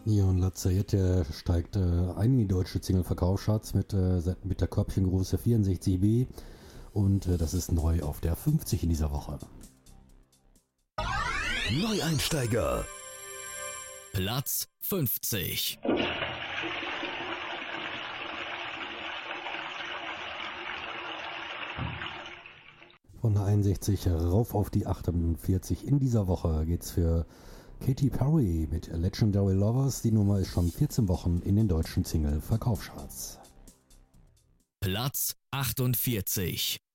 Neon Lazarette steigt ein in die deutsche Single-Verkaufscharts mit der Körbchengröße 64B und das ist neu auf der 50 in dieser Woche. Neueinsteiger. Platz 50. Von der 61 rauf auf die 48 in dieser Woche geht's für Katy Perry mit Legendary Lovers. Die Nummer ist schon 14 Wochen in den deutschen Single-Verkaufscharts. Platz 48.